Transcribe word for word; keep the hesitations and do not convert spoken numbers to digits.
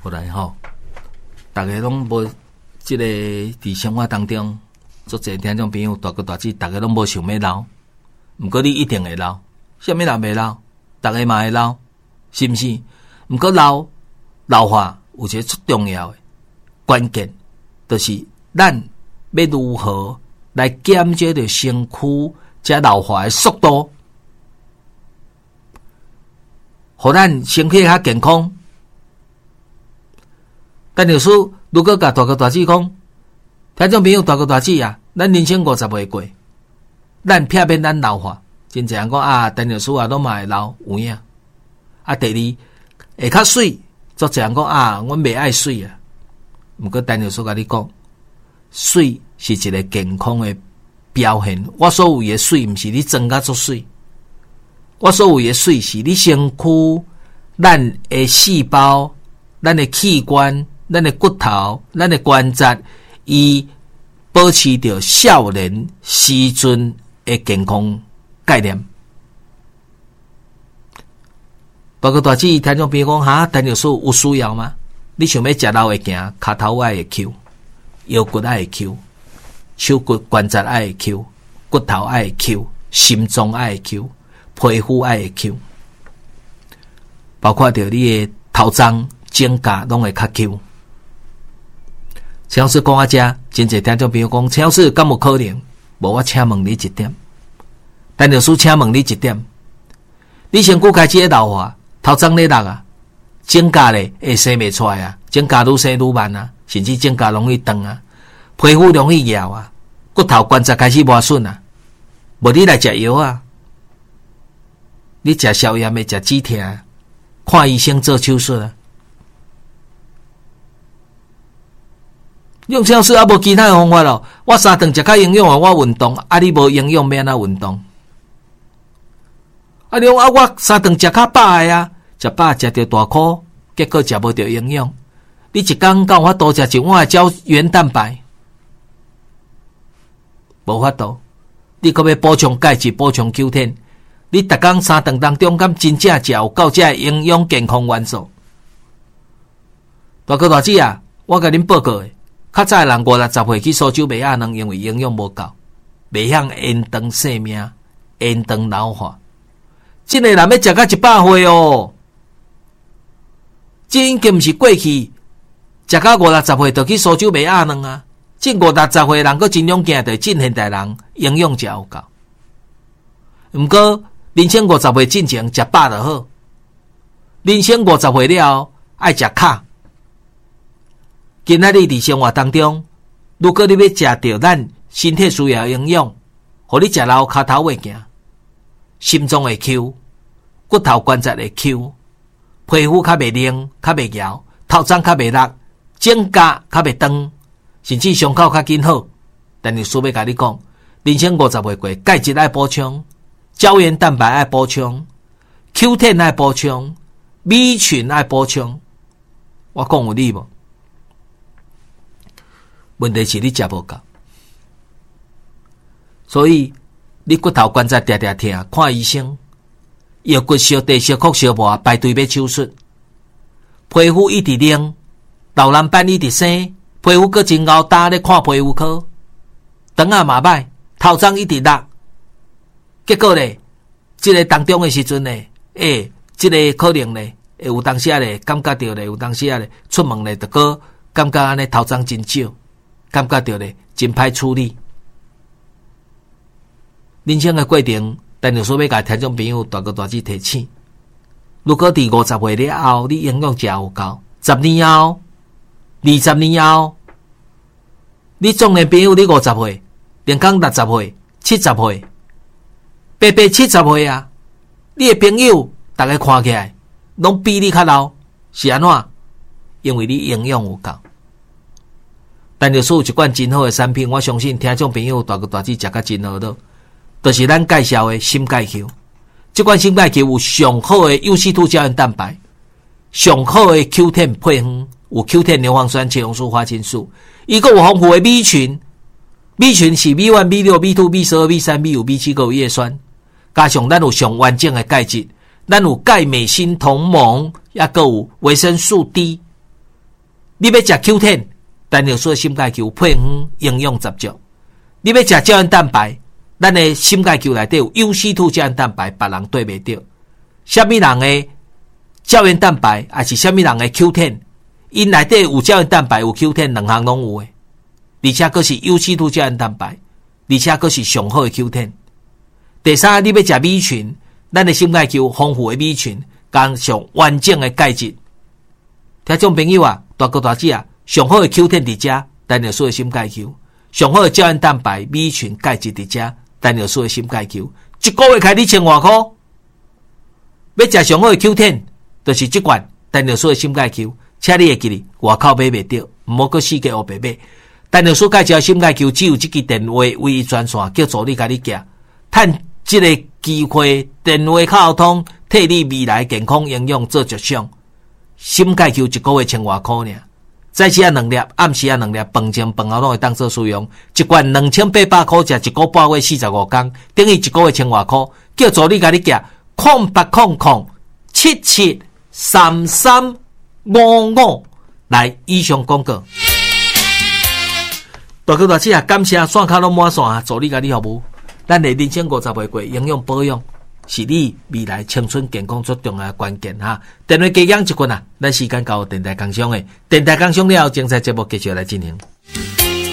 后来吼，大家拢无即个伫生活当中，足侪听众朋友大哥大姐，大家拢无想要老，毋过你一定会老，啥物人袂老？大家嘛会老，是毋是？毋过老老化有一个最重要的关键，就是咱要如何来减少着身躯这老化的速度，互咱身体较健康。但有时如果甲大哥大姐讲，听众朋友大哥大姐啊，咱人生五十岁过，咱避免咱老化，真侪人讲啊，陈老师啊，拢嘛会老有影。啊，第二会较水，足侪人讲啊，阮袂爱水啊。毋过陈老师甲你讲，水是一个健康的表现。我所谓的水，毋是你装甲足水，我所谓的水是你身躯、咱的细胞、咱的器官。咱的骨头、咱的关节，伊保持着少年时阵的健康概念。包括大姐听众朋友讲，哈，陈老师有需要吗？你想要食老会行，骹头爱会抽，腰骨爱会抽，手骨关节爱会抽，骨头爱会抽，心脏爱会抽，皮肤爱会抽，包括着你的头鬃、指甲拢会较抽。陈老师讲啊，遮真侪听众朋友讲，陈老师敢有可能？无，我请问你一点。陈老师请问你一点：你身躯开始咧老化，头鬃咧落啊，指甲咧会生袂出来啊，指甲愈生愈慢啊，甚至指甲容易断啊，皮肤容易咬啊，骨头关节开始磨损啊。无你来食药啊，你食消炎的，食止痛啊，看医生做手术啊。用超市啊，无其他的方法咯。我三顿食较营养啊，我运动啊，你无营养，要安怎运动？啊，你讲啊，我三顿食较饱的啊，食饱食着大颗，结果食无着营养。你一工够有法度食一碗的胶原蛋白？无法度。你可要补充钙质、补充 Q 十，你逐工三顿当中，敢真正食有够这的营养健康元素？大哥大姐啊，我甲恁报告的。较早人五六十岁去苏州卖鸭卵，因为营养无够，袂晓延长生命、延长老化。真个人要食到一百岁哦，这已经毋是过去食到五六十岁就去苏州卖鸭卵啊！这五六十岁人佫真勇健，就是真现代人营养食有够。毋过人生五十岁进前食饱就好，人生五十岁了后爱食卡。今仔日伫生活当中，如果你要食到咱身体需要的营养，互你食老骹头会行，心脏会抽，骨头关节会抽，皮肤较袂冷、较袂咬，头鬃较袂落，指甲较袂断，甚至伤口较紧好。但是需要甲你讲，人生五十岁过，钙质爱补充，胶原蛋白爱补充 ，Q 十 爱补充 ，B 群爱补充。我讲有理无？问题是你食无够，所以你骨头关节定定痛，看医生，腰骨烧地烧骨烧破，排队要手术，皮肤一直冷，老人斑一直生，皮肤佫真熬大咧看皮肤科，肠仔嘛歹，头鬃一直落，结果咧，即、这个当中的时阵咧，诶、欸，即、这个可能咧，会有当时啊咧，感觉到咧，有当时啊咧，出门咧，就个感觉安尼头鬃真少。感觉到咧，真歹处理。人生的过程，但有所要甲听众朋友大哥大姐提醒：如果伫五十岁了后，你营养食有够，十年后、二十年后，你中年朋友你五十岁，连讲六十岁、七十岁，八八七十岁啊，你的朋友大家看起来拢比你较老，是安怎？因为你营养有够。但就是有一款真好的产品，我相信听众朋友大哥大姐食甲真好咯，就是咱介绍的心钙球。这款心钙球有上好的 U C 二 胶原蛋白，上好的 Q 十 配方，有 Q 十 牛磺酸、茄红素、花青素，伊个有丰富的 B 群 ，B 群是 B 一、B 六、B 二、B 十二、B 三、B 五、B 七个有叶酸，加上咱有上完整的钙质，咱有钙镁锌同盟，也个有维生素 D。 你要食 Q 十，单尿素心钙球配方营养十足。你要食胶原蛋白，咱的心钙球内底有 U C 二 胶原蛋白，别人对袂到。什么人的胶原蛋白，还是什么人的 Q 十，因内底有胶原蛋白有 Q 十，两项拢有诶，而且佫是 U C 二 胶原蛋白，而且佫是上好的 Q 十。第三，你要食米群，咱的心钙球丰富的米群，加上完整的钙质。听众朋友啊，大哥大姐啊，上好的 Q 十伫遮，单尿素的心钙球，上好的胶原蛋白、米群、钙质伫遮，单尿素的心钙球，一个月开你千外块。要食上好的 Q 十，就是这罐单尿素的心钙球，请你会记哩，外口买袂到，唔好搁四界黑白买。单尿素钙质心钙球只有这支电话唯一专线，叫助理甲你寄，趁这个机会电话沟通，替你未来健康营养做着想。心钙球一个月千外块尔，早时啊两粒，暗时啊两粒，饭前饭后拢会当做使用。一罐两千八百块，食一个半月四十五天，等于一个月千外块。叫助理甲你寄，空八空空七七三三五五。来，以上广告。大哥大姐啊，感谢线卡拢满线啊，助理甲你服务。咱的人生五十岁过，营养保养是你未来青春健康最重要的关键哈。电话加养一群啊，咱时间到电台工商的，电台工商了后，精彩节目继续来进行。